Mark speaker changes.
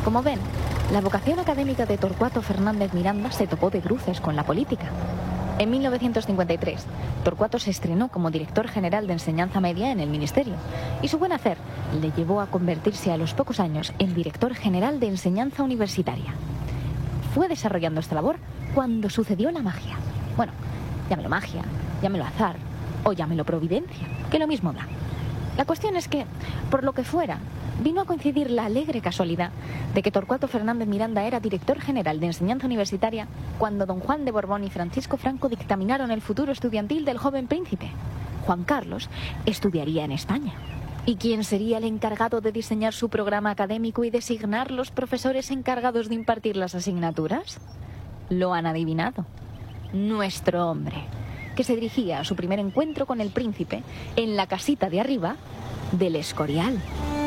Speaker 1: Como ven, la vocación académica de Torcuato Fernández Miranda se topó de bruces con la política. En 1953, Torcuato se estrenó como director general de enseñanza media en el ministerio y su buen hacer le llevó a convertirse a los pocos años en director general de enseñanza universitaria. Fue desarrollando esta labor cuando sucedió la magia. Bueno, llámelo magia, llámelo azar o llámelo providencia, que lo mismo da. La cuestión es que, por lo que fuera, vino a coincidir la alegre casualidad de que Torcuato Fernández Miranda era director general de enseñanza universitaria cuando don Juan de Borbón y Francisco Franco dictaminaron el futuro estudiantil del joven príncipe. Juan Carlos estudiaría en España. ¿Y quién sería el encargado de diseñar su programa académico y designar los profesores encargados de impartir las asignaturas? Lo han adivinado. Nuestro hombre, que se dirigía a su primer encuentro con el príncipe en la casita de arriba del Escorial.